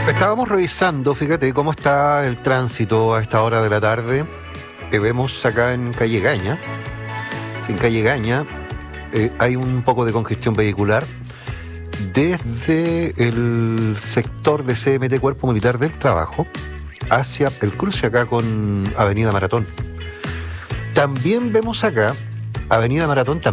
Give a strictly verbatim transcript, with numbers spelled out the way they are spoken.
Estábamos revisando, fíjate, cómo está el tránsito a esta hora de la tarde. Que vemos acá en Calle Gaña. En Calle Gaña eh, hay un poco de congestión vehicular desde el sector de C M T Cuerpo Militar del Trabajo hacia el cruce acá con Avenida Maratón. También vemos acá Avenida Maratón.